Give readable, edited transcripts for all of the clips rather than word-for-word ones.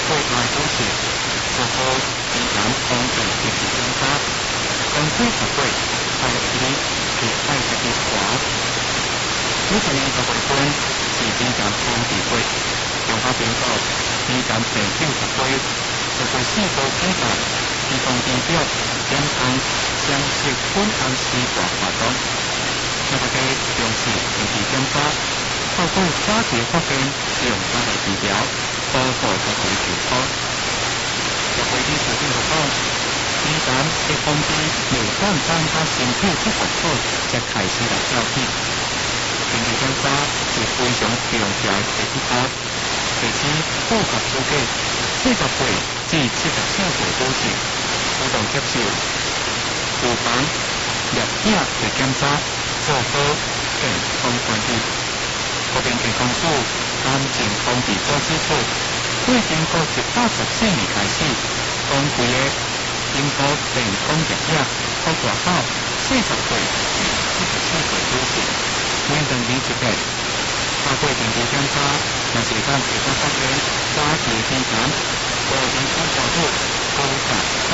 最大的好处，做好自然方便的检查，公司实惠，大家注意是爱自己花。每一年10月份是自然方便会，中华民国自然第90会，就会4个举办，儿童治疗、健康、相识本安师大活动。大家重视定期检查，透过早期发现，使用早期治疗，保护家庭健康。社会理事长讲，自然会防止流感等甲身体不舒服才开始来照顾。定期检查是非常重要的第一步。其次，符合资格40岁至74岁女性，主动接受预防、入境的检查。做好健康管理，国民健康署安全防治科指出，对经过84年开始，公费的英国健康入境可大到40岁至74岁女性，每2年1遍，透过定期检查，若是当其他发现早期偏寒，个人生活率高达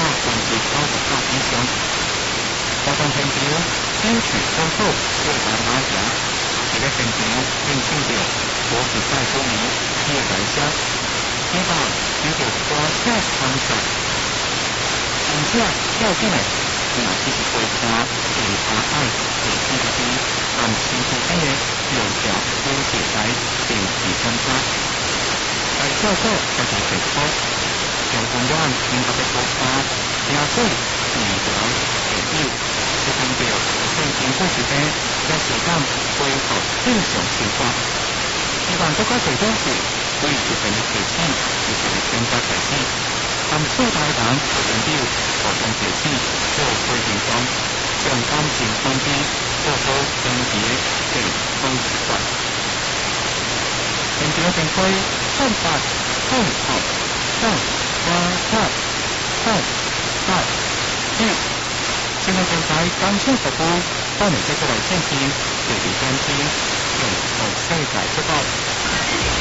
99%以上。活动现场争取收购最大马甲，这个现场并请到国际赛主义企业来销，希望有着大小方式，并且要紧的，若只是观察其他爱地区的边，按身体间的有条有节来定期检查，来照顾家己健康，用同样严格的观察，也对治疗研究。是强调在健康时间，才时间恢复正常生活。希望各家地方是为疾病的提醒，以及检查开始，按所有人和研究互相提醒，做对健康，将感情方面做好长期的健康习惯。现场展开散发、控制、上、加、下、上、下、一。现在检查感情服务，当然接过来进行，就是监听，用世界速报。